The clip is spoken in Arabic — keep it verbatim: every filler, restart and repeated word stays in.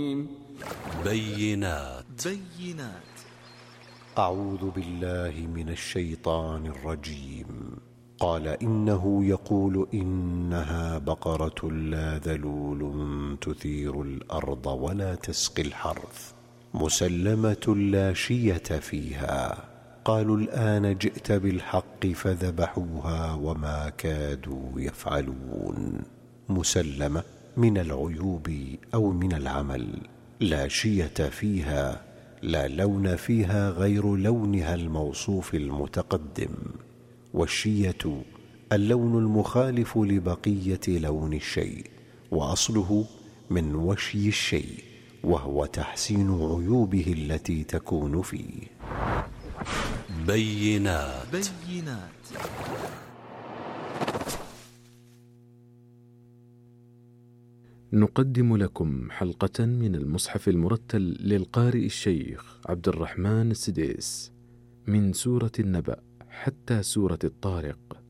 بينات بينات أعوذ بالله من الشيطان الرجيم. قال إنه يقول إنها بقرة لا ذلول تثير الأرض ولا تسقي الحرث مسلمة لا شية فيها. قالوا الآن جئت بالحق فذبحوها وما كادوا يفعلون. مسلمة من العيوب أو من العمل. لا شية فيها لا لون فيها غير لونها الموصوف المتقدم، والشية اللون المخالف لبقية لون الشيء، وأصله من وشي الشيء وهو تحسين عيوبه التي تكون فيه. بينات بينات نقدم لكم حلقة من المصحف المرتل للقارئ الشيخ عبد الرحمن السديس من سورة النبأ حتى سورة الطارق.